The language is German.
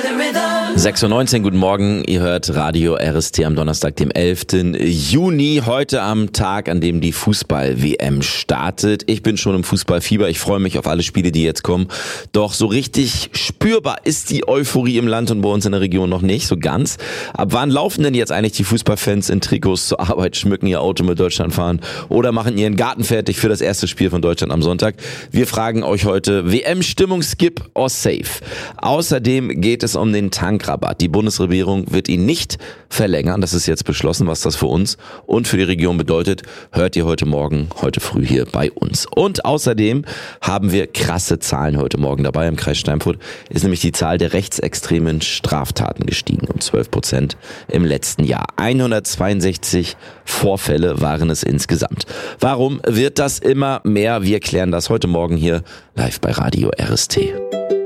6:19 Uhr, guten Morgen. Ihr hört Radio RST am Donnerstag, dem 11. Juni. Heute am Tag, an dem die Fußball-WM startet. Ich bin schon im Fußballfieber. Ich freue mich auf alle Spiele, die jetzt kommen. Doch so richtig spürbar ist die Euphorie im Land und bei uns in der Region noch nicht so ganz. Ab wann laufen denn jetzt eigentlich die Fußballfans in Trikots zur Arbeit, schmücken ihr Auto mit Deutschland fahren oder machen ihren Garten fertig für das erste Spiel von Deutschland am Sonntag? Wir fragen euch heute: WM-Stimmung skip or safe? Außerdem geht es um den Tankrabatt. Die Bundesregierung wird ihn nicht verlängern. Das ist jetzt beschlossen. Was das für uns und für die Region bedeutet, hört ihr heute früh hier bei uns. Und außerdem haben wir krasse Zahlen heute Morgen dabei. Im Kreis Steinfurt ist nämlich die Zahl der rechtsextremen Straftaten gestiegen um 12% im letzten Jahr. 162 Vorfälle waren es insgesamt. Warum wird das immer mehr? Wir klären das heute Morgen hier live bei Radio RST.